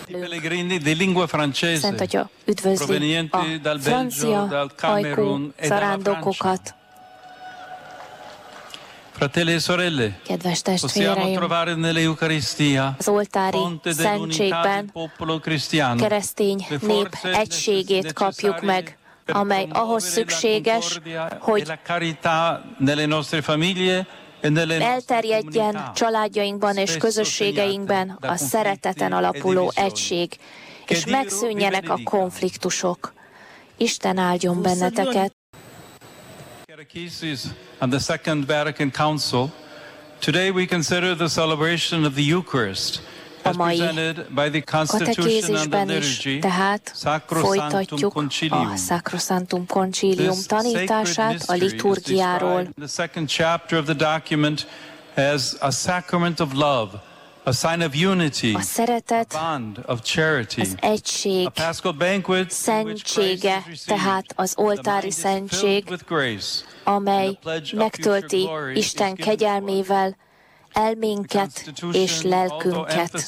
ünneplünk. Szent Atya üdvözli a francia ajkú zarándokokat. Kedves testvéreim, az oltári szentségben keresztény nép egységét kapjuk meg, amely ahhoz szükséges, hogy elterjedjen családjainkban és közösségeinkben a szereteten alapuló egység, és megszűnjenek a konfliktusok. Isten áldjon benneteket! And the Second Vatican Council, today we consider the celebration of the Eucharist, as presented by the Constitution and the Liturgy, tehát folytatjuk a Sacrosanctum Concilium tanítását a liturgiáról. The second chapter of the document as a sacrament of love, a sign of unity, a szeretet, a bond of charity, az egység szentsége, tehát az oltári szentség, amely megtölti Isten kegyelmével elménket és lelkünket.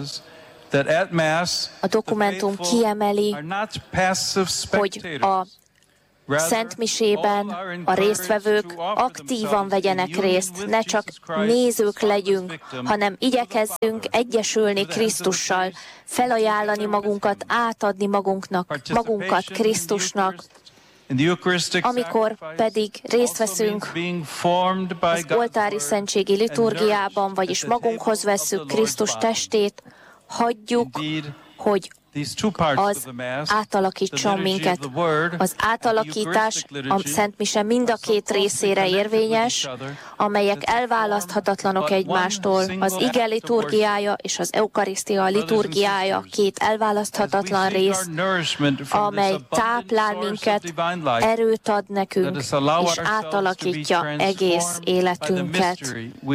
A dokumentum kiemeli, hogy a Szentmisében a résztvevők aktívan vegyenek részt, ne csak nézők legyünk, hanem igyekezzünk egyesülni Krisztussal, felajánlani magunkat, átadni magunkat Krisztusnak. Amikor pedig részt veszünk az oltári szentségi liturgiában, vagyis magunkhoz vesszük Krisztus testét, hagyjuk, hogy az átalakítson minket. Az átalakítás a Szent Mise mind a két részére érvényes, amelyek elválaszthatatlanok egymástól. Az ige liturgiája és az eukarisztia liturgiája két elválaszthatatlan rész, amely táplál minket, erőt ad nekünk, és átalakítja egész életünket.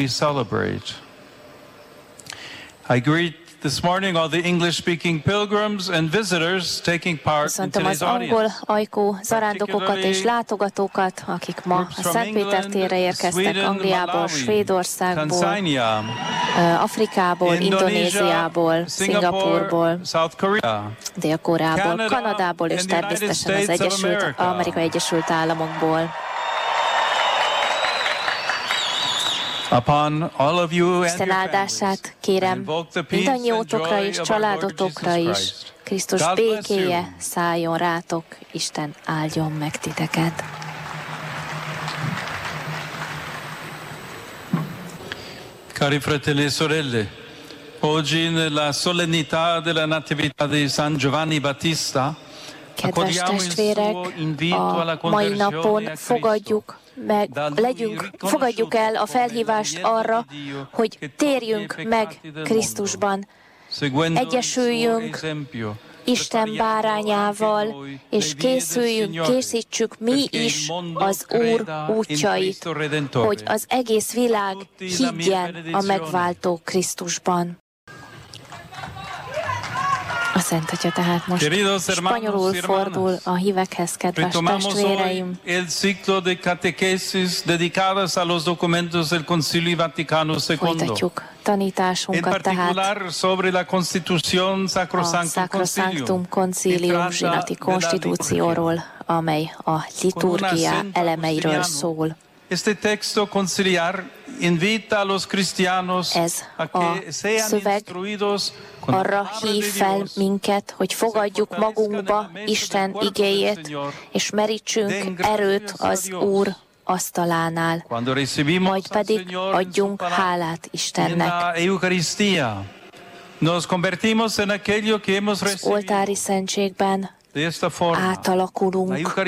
This morning, all the English-speaking pilgrims and visitors taking part in today's audience. Angol ajkú zarándokokat és látogatókat, akik ma a Szentpéter térre érkeztek Angliából, Svédországból, Afrikából, Indonéziából, Szingapúrból, Dél-Koreából, Kanadából és természetesen az Amerikai Egyesült Államokból. Isten áldását kérem mindannyiótokra és családotokra is. Krisztus békéje szálljon rátok, Isten áldjon meg titeket. Cari fratelli e sorelle, oggi nella solennità della Natività di San Giovanni Battista, kedves testvérek, a mai napon fogadjuk el a felhívást arra, hogy térjünk meg Krisztusban, egyesüljünk Isten bárányával, és készítsük mi is az Úr útjait, hogy az egész világ higgyen a megváltó Krisztusban. A Szent Atya tehát most spanyolul fordul a hívekhez, kedves testvéreim. Folytatjuk tanításunkat tehát a Sacrosanctum Concilium zsinati konstitúcióról, amely a liturgia elemeiről szól. Ez a szöveg arra hív fel minket, hogy fogadjuk magunkba Isten igéjét, és merítsünk erőt az Úr asztalánál, majd pedig adjunk hálát Istennek. Az oltári szentségben átalakulunk.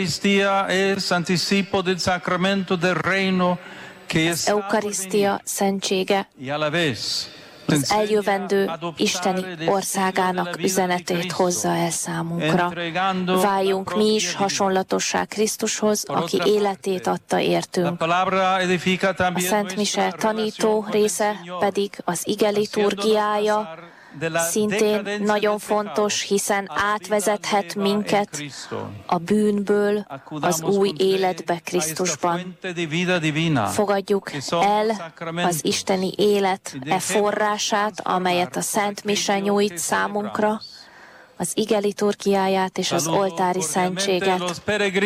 Az eukarisztia szentsége az eljövendő Isteni országának üzenetét hozza el számunkra. Váljunk mi is hasonlatossá Krisztushoz, aki életét adta értünk. A Szent Mise tanító része pedig az ige liturgiája, szintén nagyon fontos, hiszen átvezethet minket a bűnből az új életbe Krisztusban. Fogadjuk el az isteni élet forrását, amelyet a Szent Mise nyújt számunkra, az ige liturgiáját és az oltári szentséget.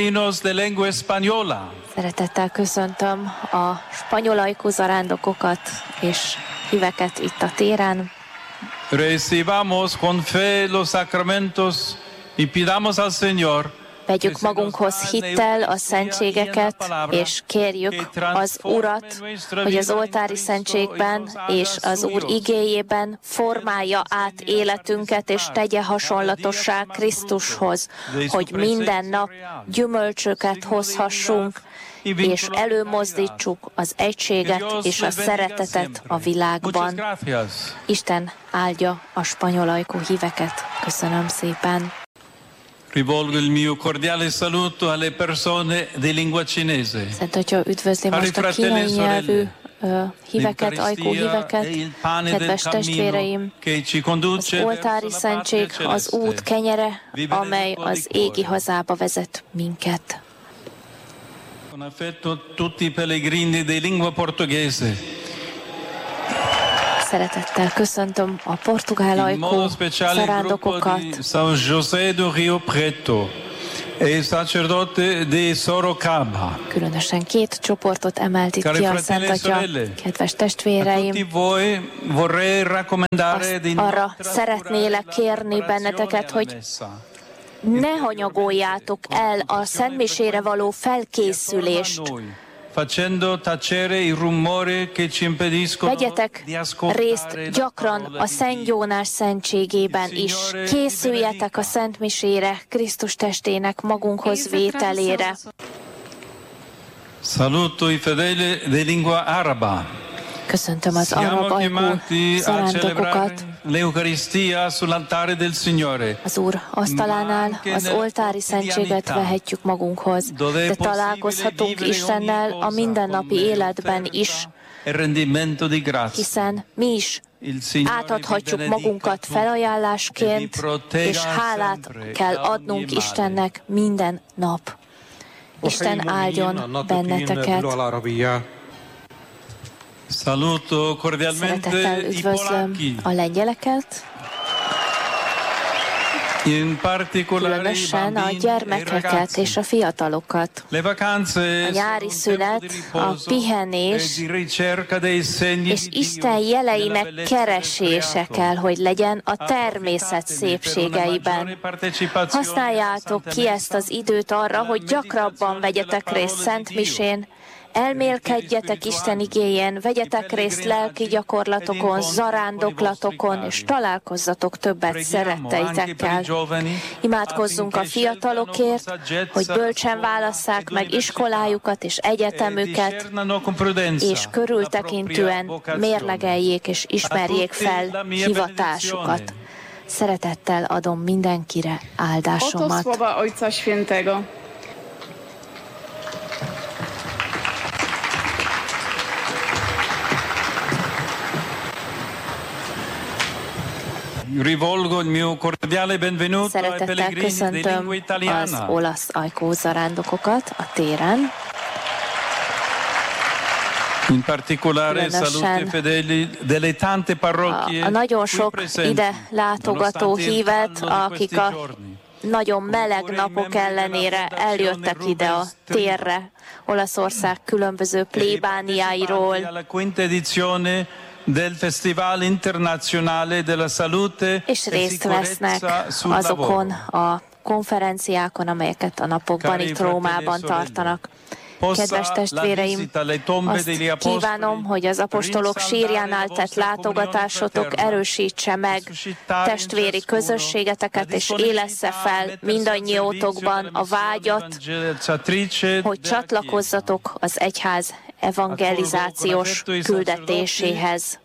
Szeretettel köszöntöm a spanyolajkú zarándokokat és híveket itt a téren. Recibamos con fe los sacramentos y pidamos al Señor. Vegyük magunkhoz hittel a szentségeket, és kérjük az Urat, hogy az oltári szentségben és az Úr igéjében formálja át életünket, és tegye hasonlatossá Krisztushoz, hogy minden nap gyümölcsöket hozhassunk, és előmozdítsuk az egységet és a szeretetet a világban. Isten áldja a spanyolajkú híveket. Köszönöm szépen. Rivolgo il mio cordiale saluto alle persone di lingua cinese. Szent Atya üdvözli most a kínai nyelvű híveket, ajkú híveket, kedves testvéreim, az oltári szentség az út kenyere, amely az égi hazába vezet minket. Con affetto tutti i pellegrini di lingua portoghese. Szeretettel köszöntöm a portugálajkú zarándokokat. São José do Rio Preto e sacerdote de Sorocaba. Különösen két csoportot emelt itt ki a Szent Atya. Kedves testvéreim, arra szeretnélek kérni benneteket, hogy ne hanyagoljátok el a szentmisére való felkészülést. Vegyetek részt gyakran a Szent Jónás szentségében is. Készüljetek a szentmisére, Krisztus testének magunkhoz vételére. Saluto i fedeli de lingua araba. Köszöntöm az arab ajkú zarándokokat. Az Úr asztalánál az oltári szentséget vehetjük magunkhoz, de találkozhatunk Istennel a mindennapi életben is, hiszen mi is átadhatjuk magunkat felajánlásként, és hálát kell adnunk Istennek minden nap. Isten áldjon benneteket. Saluto cordialmente Szeretettel üdvözlöm a lengyeleket, különösen a gyermekeket és a fiatalokat. A nyári szünet, a pihenés és Isten jeleinek keresése kell, hogy legyen a természet szépségeiben. Használjátok ki ezt az időt arra, hogy gyakrabban vegyetek részt szentmisén, elmélkedjetek Isten igéjén, vegyetek részt lelki gyakorlatokon, zarándoklatokon, és találkozzatok többet szeretteitekkel. Imádkozzunk a fiatalokért, hogy bölcsen válasszák meg iskolájukat és egyetemüket, és körültekintően mérlegeljék és ismerjék fel hivatásukat. Szeretettel adom mindenkire áldásomat. Oto słowa Ojca Świętego. Rivolgo il mio cordiale benvenuto ai Szeretettel pellegrini di lingua köszöntöm az italiana. olasz ajkú zarándokokat a téren. In particolare saluto i fedeli delle tante parrocchie. A nagyon sok ide látogató hívet, akik a nagyon meleg napok ellenére eljöttek ide a térre, Olaszország különböző plébániáiról. Del Festival Internazionale della Salute és részt vesznek azokon a konferenciákon, amelyeket a napokban itt Rómában tartanak. Kedves testvéreim, azt kívánom, hogy az apostolok sírjánál tett látogatásotok erősítse meg testvéri közösségeteket, és élessze fel mindannyiótokban a vágyat, hogy csatlakozzatok az egyház evangelizációs küldetéséhez.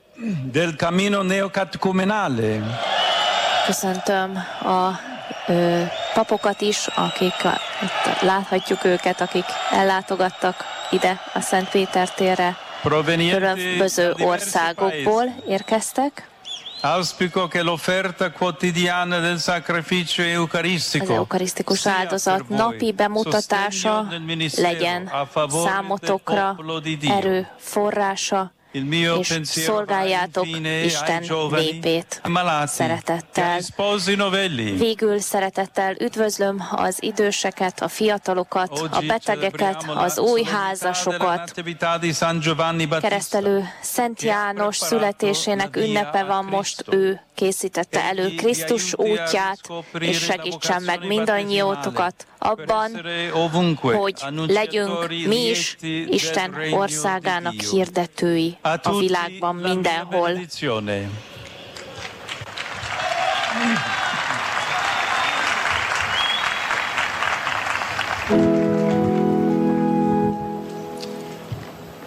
Köszöntöm a papokat is, akik itt láthatjuk őket, akik ellátogattak ide a Szent Péter térre. Különböző országokból érkeztek. Auspico che l'offerta quotidiana del sacrificio eucaristico az eukarisztikus áldozat napi bemutatása legyen számotokra erő forrása, és szolgáljátok Isten népét szeretettel. Végül szeretettel üdvözlöm az időseket, a fiatalokat, a betegeket, az új házasokat. Keresztelő Szent János születésének ünnepe van most, ő készítette elő Krisztus útját, és segítsen meg mindannyiótokat abban, hogy legyünk mi is Isten országának hirdetői a világban mindenhol.